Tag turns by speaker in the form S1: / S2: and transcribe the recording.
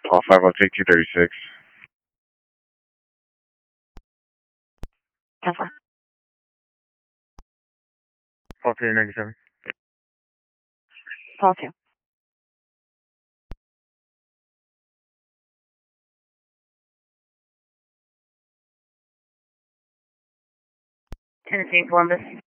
S1: All 5, I'll take 236.
S2: 10-4.
S1: 4-3-97.
S2: Call 2. Tennessee, Columbus.